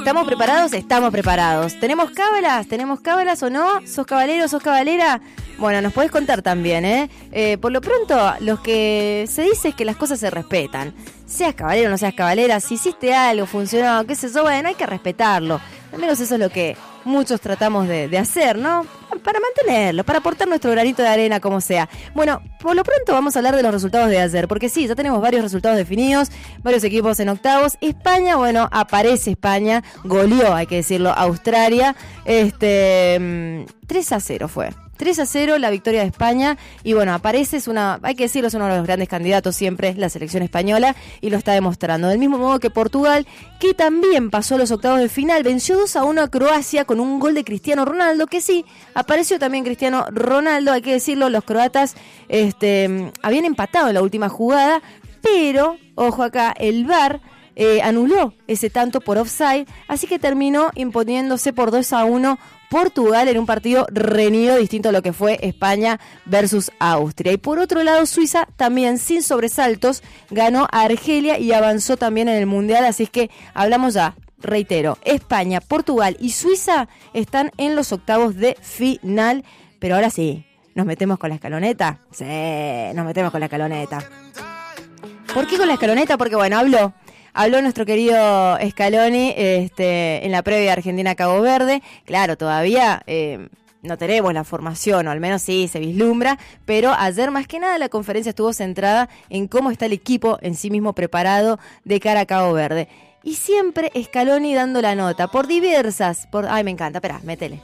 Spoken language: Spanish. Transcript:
¿Estamos preparados? Estamos preparados. ¿Tenemos cábalas? ¿Tenemos cábalas o no? ¿Sos cabalero? ¿Sos cabalera? Bueno, nos podés contar también, ¿eh? Por lo pronto, lo que se dice es que las cosas se respetan. Seas cabalero o no seas cabalera, si hiciste algo, funcionó, qué sé yo, bueno, hay que respetarlo. Al menos eso es lo que muchos tratamos de hacer, ¿no? Para mantenerlo, para aportar nuestro granito de arena como sea. Bueno, por lo pronto vamos a hablar de los resultados de ayer, porque sí, ya tenemos varios resultados definidos, varios equipos en octavos. España, bueno, aparece España, goleó, hay que decirlo, a Australia, 3-0 fue. 3-0 la victoria de España y bueno, aparece, hay que decirlo, es uno de los grandes candidatos siempre, la selección española, y lo está demostrando. Del mismo modo que Portugal, que también pasó a los octavos de final, venció 2-1 a Croacia con un gol de Cristiano Ronaldo, que sí, apareció también Cristiano Ronaldo, hay que decirlo, los croatas habían empatado en la última jugada, pero, ojo acá, el VAR anuló ese tanto por offside, así que terminó imponiéndose por 2-1 Portugal en un partido reñido, distinto a lo que fue España versus Austria. Y por otro lado, Suiza también sin sobresaltos ganó a Argelia y avanzó también en el Mundial, así es que hablamos ya, reitero, España, Portugal y Suiza están en los octavos de final, pero ahora sí, ¿nos metemos con la escaloneta? Sí, nos metemos con la escaloneta. ¿Por qué con la escaloneta? Porque bueno, Habló nuestro querido Scaloni en la previa Argentina-Cabo Verde. Claro, todavía no tenemos la formación, o al menos sí se vislumbra, pero ayer más que nada la conferencia estuvo centrada en cómo está el equipo en sí mismo preparado de cara a Cabo Verde. Y siempre Scaloni dando la nota, ay, me encanta, espera, métele.